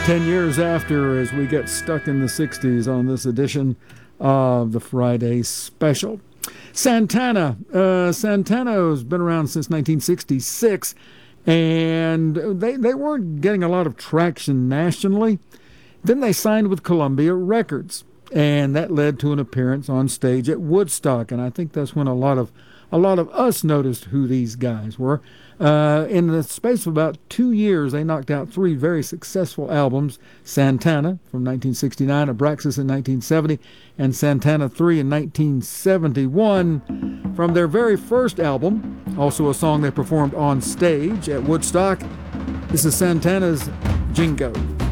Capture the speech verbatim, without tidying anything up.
Ten years after, as we get stuck in the sixties on this edition of the Friday Special. Santana. Uh, Santana's been around since nineteen sixty-six, and they, they weren't getting a lot of traction nationally. Then they signed with Columbia Records, and that led to an appearance on stage at Woodstock, and I think that's when a lot of a lot of us noticed who these guys were. Uh, in the space of about two years, they knocked out three very successful albums: Santana from nineteen sixty-nine, Abraxas in nineteen seventy, and Santana three in nineteen seventy-one. From their very first album, also a song they performed on stage at Woodstock, this is Santana's Jingo.